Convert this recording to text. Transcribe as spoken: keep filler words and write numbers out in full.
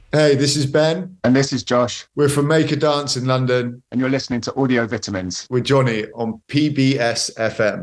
Hey, this is Ben. And this is Josh, We're from Make a Dance in London and you're listening to Audio Vitamins. with Johnny on P B S F M.